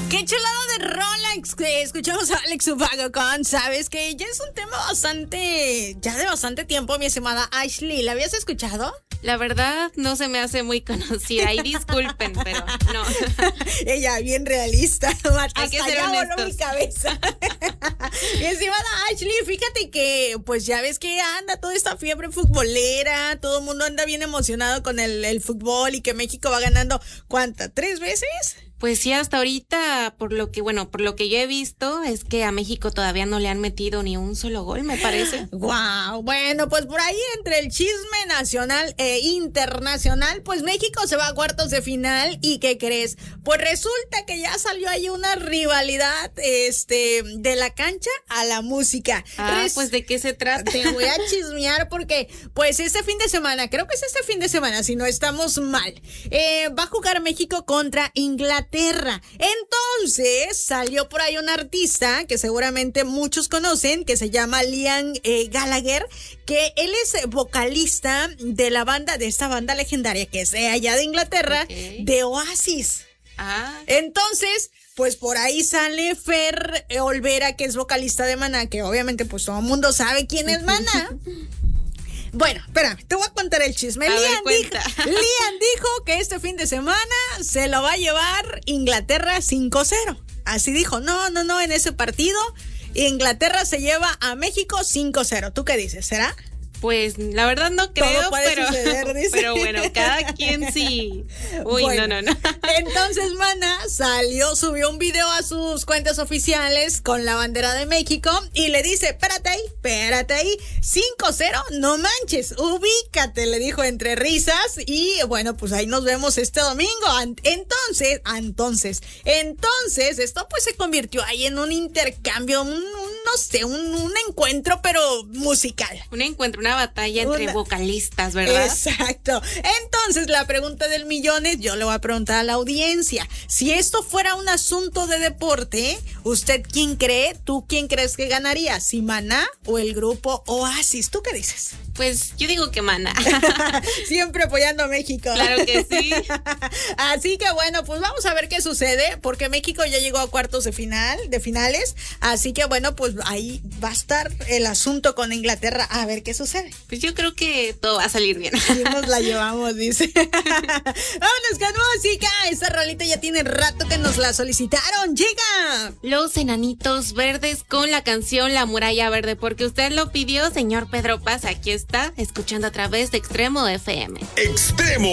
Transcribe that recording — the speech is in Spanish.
Qué chulada de rola. Escuchamos a Alex Ubago con Sabes, que ya es un tema de bastante tiempo, mi estimada Ashley. ¿La habías escuchado? La verdad, no se me hace muy conocida. Y disculpen, pero no. Ella, bien realista. Hay que ser allá honestos. voló mi cabeza. Mi estimada Ashley, fíjate que, pues ya ves que anda toda esta fiebre futbolera. Todo el mundo anda bien emocionado con el fútbol y que México va ganando, ¿cuántas? ¿3 veces? Pues sí, hasta ahorita, por lo que yo he visto, es que a México todavía no le han metido ni un solo gol, me parece. Wow, bueno, pues por ahí entre el chisme nacional e internacional, pues México se va a cuartos de final. ¿Y qué crees? Pues resulta que ya salió ahí una rivalidad, de la cancha a la música. Pues ¿de qué se trata? Te voy a chismear porque, pues este fin de semana, creo que es este fin de semana, si no estamos mal, va a jugar México contra Inglaterra. Entonces salió por ahí un artista que seguramente muchos conocen, que se llama Liam Gallagher, que él es vocalista de esta banda legendaria que es de allá de Inglaterra, okay, de Oasis. Entonces, pues por ahí sale Fer Olvera, que es vocalista de Maná, que obviamente pues todo el mundo sabe quién es Maná. Bueno, espérame, te voy a contar el chisme. Liam dijo que este fin de semana se lo va a llevar Inglaterra 5-0. Así dijo, no, en ese partido Inglaterra se lleva a México 5-0. ¿Tú qué dices? ¿Será? Pues la verdad no creo, todo puede suceder, dice. Pero bueno, cada quien sí. Uy, bueno, no. Entonces Maná subió un video a sus cuentas oficiales con la bandera de México y le dice, espérate ahí, 5-0, no manches, ubícate, le dijo entre risas. Y bueno, pues ahí nos vemos este domingo. Entonces, esto pues se convirtió ahí en un intercambio, un encuentro, pero musical. Un encuentro, una batalla entre vocalistas, ¿verdad? Exacto. Entonces, la pregunta del millón es, yo le voy a preguntar a la audiencia, si esto fuera un asunto de deporte, ¿usted quién cree? ¿Tú quién crees que ganaría? ¿Si Maná o el grupo Oasis? ¿Tú qué dices? Pues yo digo que Maná. Siempre apoyando a México. Claro que sí. Así que bueno, pues vamos a ver qué sucede, porque México ya llegó a cuartos de finales. Así que bueno, pues ahí va a estar el asunto con Inglaterra. A ver qué sucede. Pues yo creo que todo va a salir bien. Sí, nos la llevamos, dice. Vámonos con música. Esta rolita ya tiene rato que nos la solicitaron. ¡Llega! Los Enanitos Verdes con la canción La Muralla Verde, porque usted lo pidió, señor Pedro Paz. Aquí está, escuchando a través de Extremo FM. Extremo.